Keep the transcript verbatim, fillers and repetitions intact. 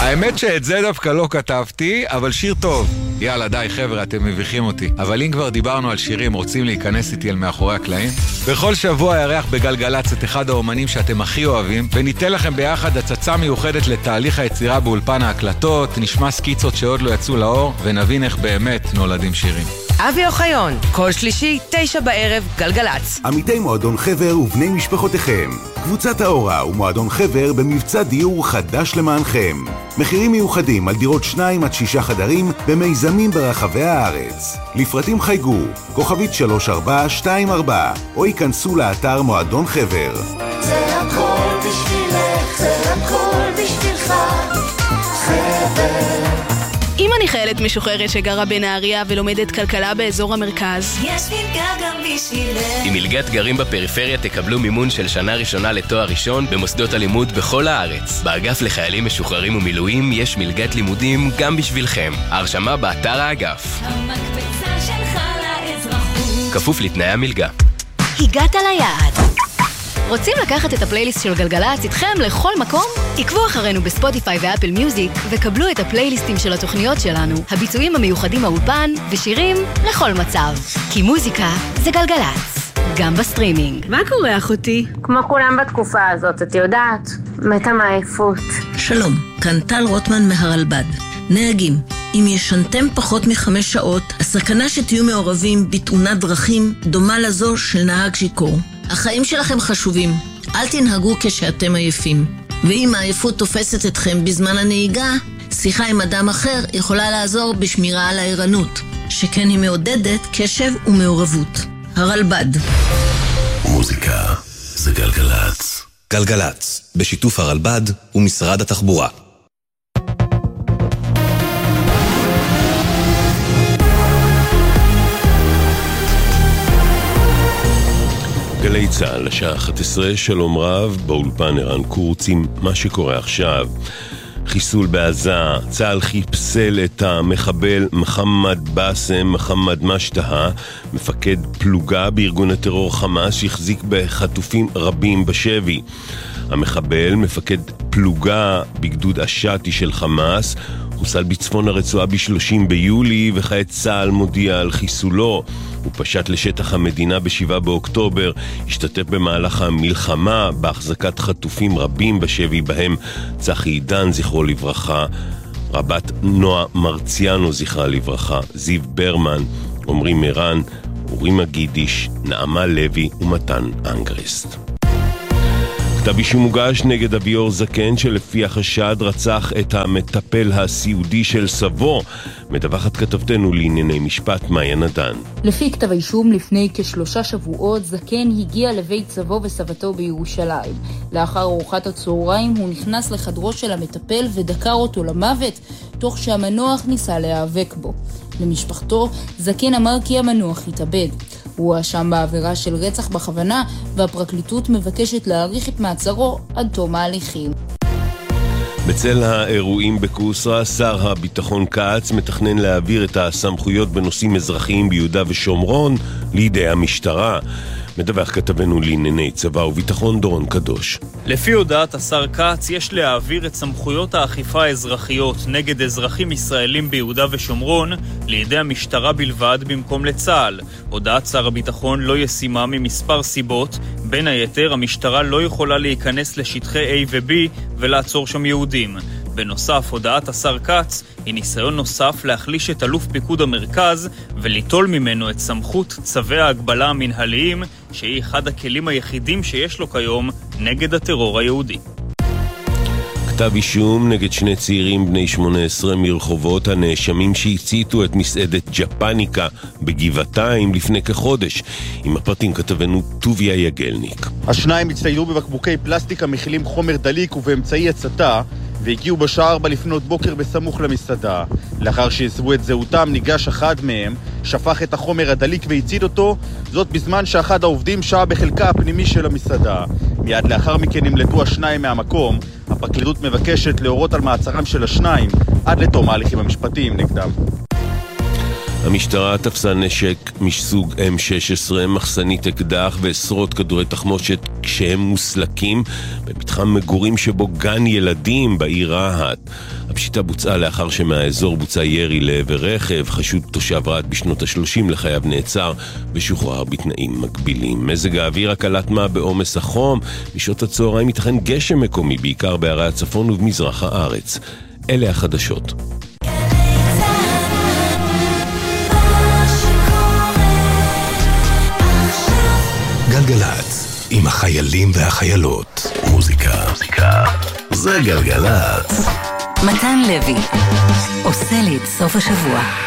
האמת שאת זה דווקא לא כתבתי, אבל שיר טוב. יאללה, די חבר'ה, אתם מביכים אותי. אבל אם כבר דיברנו על שירים, רוצים להיכנס איתי אל מאחורי הקלעים? בכל שבוע ירח בגלגלץ את אחד האומנים שאתם הכי אוהבים, וניתן לכם ביחד הצצה מיוחדת לתהליך היצירה באולפן ההקלטות, נשמע סקיצות שעוד לא יצאו לאור, ונבין איך באמת נולדים שירים. אבי אוחיון, כל שלישי, תשע בערב, גלגלץ. עמיתי מועדון חבר ובני משפחותיכם. קבוצת האורה ומועדון חבר במבצע דיור חדש למענכם. מחירים מיוחדים על דירות שניים עד שישה חדרים במיזמים ברחבי הארץ. לפרטים חייגו, כוכבית שלוש ארבע שתיים ארבע, או ייכנסו לאתר מועדון חבר. זה הכל בשבילך, זה הכל בשבילך, חבר. אם אני חיילת משוחררת שגרה בנהריה ולומדת כלכלה באזור המרכז, יש מלגה גם בשבילך. עם מלגת גרים בפריפריה תקבלו מימון של שנה ראשונה לתואר ראשון במוסדות הלימוד בכל הארץ. באגף לחיילים משוחררים ומילואים יש מלגת לימודים גם בשבילכם. ההרשמה באתר האגף. המקבצה שלך לאזרחות. כפוף לתנאי המלגה. הגעת ליעד. רוצים לקחת את הפלייליסט של גלגלץ איתכם לכל מקום? עקבו אחרינו בספוטיפיי ואפל מיוזיק וקבלו את הפלייליסטים של התוכניות שלנו, הביצועים המיוחדים מהאולפן ושירים לכל מצב. כי מוזיקה זה גלגלץ, גם בסטרימינג. מה קורה אחותי? כמו כולם בתקופה הזאת, את יודעת, מתה מעייפות. שלום, כאן טל רוטמן מהרלב"ד. נהגים, אם ישנתם פחות מחמש שעות, הסכנה שתהיו מעורבים בתאונת דרכים דומה לזו של נהג שיכור. החיים שלכם חשובים, אל תנהגו כשאתם עייפים. ואם העייפות תופסת אתכם בזמן הנהיגה, שיחה עם אדם אחר יכולה לעזור בשמירה על הערנות, שכן היא מעודדת קשב ומעורבות. הרלב"ד. מוזיקה זה גלגלץ. גלגלץ, בשיתוף הרלב"ד ומשרד התחבורה. גלי צהל, השעה אחת עשרה, שלום רב, באולפן ערן קורץ עם מה שקורה עכשיו. חיסול בעזה, צהל חיפסל את המחבל מחמד באסם, מחמד משטה, מפקד פלוגה בארגון הטרור חמאס שהחזיק בחטופים רבים בשבי. המחבל, מפקד פלוגה בגדוד השאטי של חמאס, חוסל בצפון הרצועה ב-שלושים ביולי, וכעת צהל מודיע על חיסולו. הוא פשט לשטח המדינה ב-שבעה באוקטובר, השתתף במהלך המלחמה בהחזקת חטופים רבים בשבי, בהם צחי עידן זכרו לברכה, רבת נועה מרציאנו זכרה לברכה, זיו ברמן, עומרי מרן, אורי מגידיש, נעמה לוי ומתן אנגרסט. כתב אישום מוגש נגד אביור זקן שלפי החשד רצח את המטפל הסיעודי של סבו. מדווחת כתבתנו לענייני משפט מאיה נדן. לפי כתב האישום, לפני כשלושה שבועות זקן הגיע לבית סבו וסבתו בירושלים. לאחר ארוחת הצהריים הוא נכנס לחדרו של המטפל ודקר אותו למוות, תוך שהמנוח ניסה להיאבק בו. למשפחתו, זקן אמר כי המנוח התאבד. הוא הואשם בעבירה של רצח בכוונה, והפרקליטות מבקשת להאריך את מעצרו עד תום ההליכים. בצל האירועים בקוסרה, שר הביטחון כץ מתכנן להעביר את הסמכויות בנושאים אזרחיים ביהודה ושומרון לידי המשטרה. מדווח כתבנו לענייני צבא וביטחון דורון קדוש. לפי הודעת השר כץ, יש להעביר את סמכויות האכיפה האזרחיות נגד אזרחים ישראלים ביהודה ושומרון לידי המשטרה בלבד במקום לצה"ל. הודעת שר הביטחון לא ישימה ממספר סיבות, בין היתר המשטרה לא יכולה להיכנס לשטחי A ו-B ולעצור שם יהודים. בנוסף, הודעת השר כץ היא ניסיון נוסף להחליש את אלוף פיקוד המרכז וליטול ממנו את סמכות צווי ההגבלה המנהליים, שהיא אחד הכלים היחידים שיש לו כיום נגד הטרור היהודי. כתב אישום נגד שני צעירים בני שמונה עשרה מרחובות הנאשמים שהציתו את מסעדת ג'פניקה בגבעתיים לפני כחודש. עם הפרטים כתבנו טוביה יגלניק. השניים הצטיידו בבקבוקי פלסטיק המכילים חומר דליק ובאמצעי הצתה, והגיעו בשעה ארבע לפנות בוקר בסמוך למסעדה. לאחר שהסבו את זהותם, ניגש אחד מהם, שפך את החומר הדליק והצית אותו, זאת בזמן שאחד העובדים שעה בחלקה הפנימי של המסעדה. מיד לאחר מכן נמלטו השניים מהמקום. הפרקליטות מבקשת להורות על מעצרם של השניים עד לתום ההליכים המשפטיים נגדם. המשטרה תפסה נשק מסוג אם שש עשרה, מחסנית אקדח ועשרות כדורי תחמושת כשהם מוסלקים במתחם מגורים שבו גן ילדים בעיר רהט. הפשיטה בוצעה לאחר שמהאזור בוצע ירי לעבר רכב. חשוד תושב רהט בשנות ה-שלושים לחייו נעצר ושוחרר בתנאים מגבילים. מזג האוויר הקלת מה בעומס החום. בשעות הצהריים ייתכן גשם מקומי, בעיקר בערי הצפון ובמזרח הארץ. אלה החדשות. גלגלת, עם החיילים והחיילות. מוזיקה. מוזיקה. זה גלגלת. מתן לוי עושה לי את סוף השבוע.